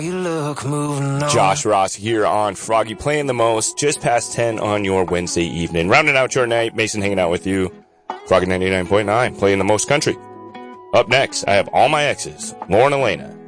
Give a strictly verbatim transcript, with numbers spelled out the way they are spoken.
You look moving on. Josh Ross here on Froggy, playing the most, just past ten on your Wednesday evening. Rounding out your night, Mason hanging out with you. Froggy ninety-nine point nine, playing the most country. Up next, I have All My Exes, Lauren Elena.